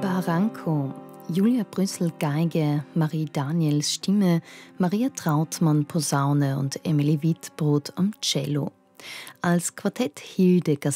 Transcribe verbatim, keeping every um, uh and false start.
Barranco, Julia Brüssel Geige, Marie Daniels Stimme, Maria Trautmann Posaune und Emily Wittbrod am Cello. Als Quartett Hildegger